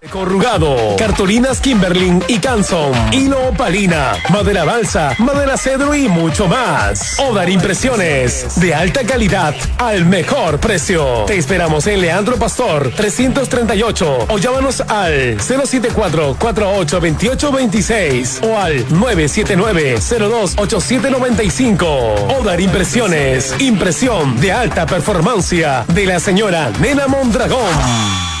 Corrugado, cartulinas Kimberlin y Canson, hilo opalina, madera balsa, madera cedro y mucho más. Odar Impresiones, de alta calidad al mejor precio. Te esperamos en Leandro Pastor 338 o llámanos al 074-482826 o al 979-028795. Odar Impresiones, impresión de alta performance de la señora Nena Mondragón.